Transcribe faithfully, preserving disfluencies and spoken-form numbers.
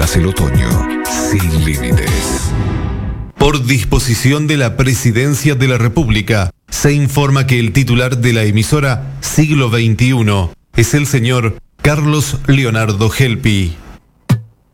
más el otoño sin límites. Por disposición de la Presidencia de la República, se informa que el titular de la emisora Siglo veintiuno es el señor Carlos Leonardo Gelpi.